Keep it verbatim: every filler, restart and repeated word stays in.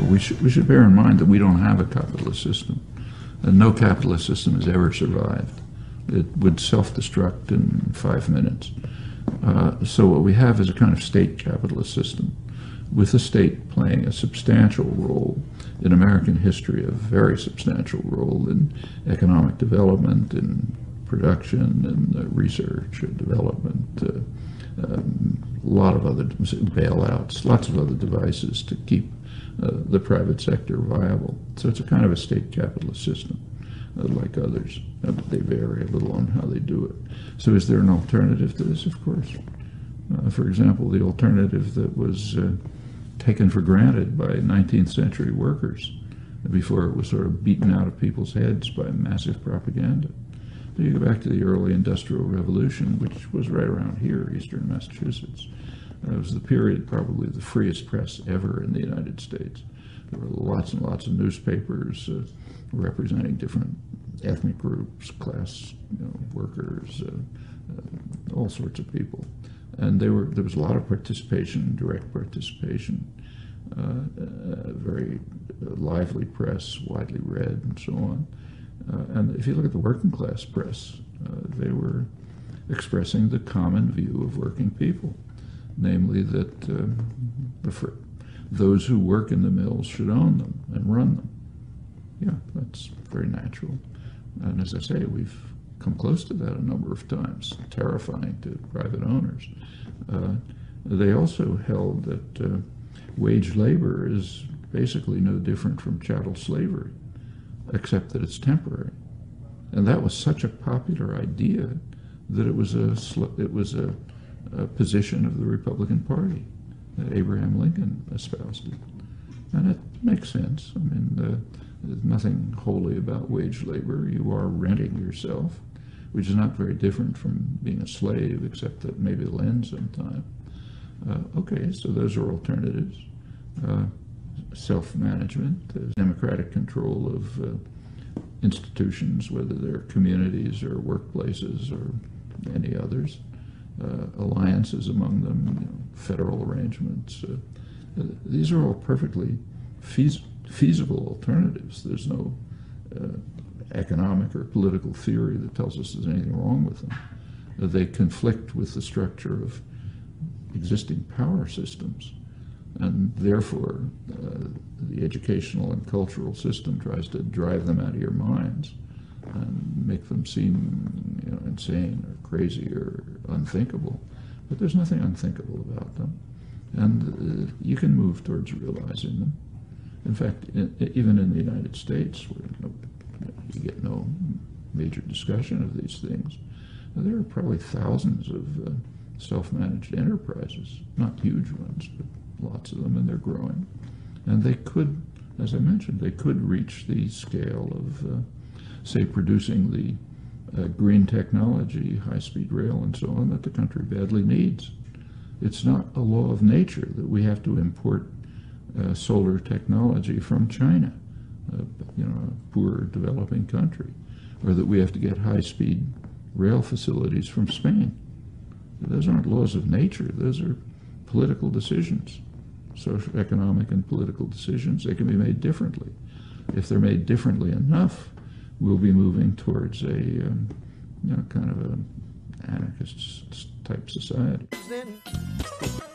we should, we should bear in mind that we don't have a capitalist system. And no capitalist system has ever survived. It would self-destruct in five minutes. Uh, so what we have is a kind of state capitalist system, with the state playing a substantial role in American history, a very substantial role in economic development, in production, and uh, research and development, uh, um, a lot of other bailouts, lots of other devices to keep uh, the private sector viable. So it's a kind of a state capitalist system, uh, like others. Uh, they vary a little on how they do it. So is there an alternative to this? Of course. Uh, for example, the alternative that was uh, taken for granted by nineteenth century workers before it was sort of beaten out of people's heads by massive propaganda. So you go back to the early Industrial Revolution, which was right around here, eastern Massachusetts. Uh, it was the period, probably the freest press ever in the United States. There were lots and lots of newspapers uh, representing different ethnic groups, class you know, workers, uh, uh, all sorts of people. And they were, there was a lot of participation, direct participation, uh, uh, very lively press, widely read, and so on. Uh, and if you look at the working class press, uh, they were expressing the common view of working people, namely that uh, the, those who work in the mills should own them and run them. Yeah, that's very natural. And as I say, we've come close to that a number of times, terrifying to private owners. Uh, they also held that uh, wage labor is basically no different from chattel slavery, except that it's temporary. And that was such a popular idea that it was a, it was a, a position of the Republican Party that Abraham Lincoln espoused it. And it makes sense. I mean, uh, there's nothing holy about wage labor. You are renting yourself, which is not very different from being a slave, except that maybe it'll end sometime. Uh, okay, so those are alternatives. Uh, self-management, uh, democratic control of uh, institutions, whether they're communities or workplaces or any others, uh, alliances among them, you know, federal arrangements. Uh, uh, these are all perfectly feas feasible alternatives. There's no uh, economic or political theory that tells us there's anything wrong with them. Uh, they conflict with the structure of existing power systems. And therefore, uh, the educational and cultural system tries to drive them out of your minds and make them seem you know, insane or crazy or unthinkable. But there's nothing unthinkable about them. And uh, you can move towards realizing them. In fact, in, even in the United States, where no, you get no major discussion of these things, there are probably thousands of uh, self-managed enterprises, not huge ones, but lots of them, and they're growing. And they could, as I mentioned, they could reach the scale of, uh, say, producing the uh, green technology, high-speed rail, and so on that the country badly needs. It's not a law of nature that we have to import uh, solar technology from China, uh, you know, a poor developing country, or that we have to get high-speed rail facilities from Spain. Those aren't laws of nature. Those are political decisions, social, economic, and political decisions. They can be made differently. If they're made differently enough, we'll be moving towards a um, you know, kind of an anarchist type society.